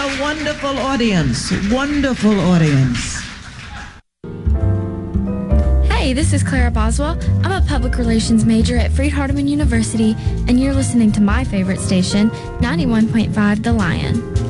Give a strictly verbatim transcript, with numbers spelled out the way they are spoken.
a wonderful audience, wonderful audience. Hey, this is Clara Boswell. I'm a public relations major at Freed-Hardeman University, and you're listening to my favorite station, ninety-one point five The Lion.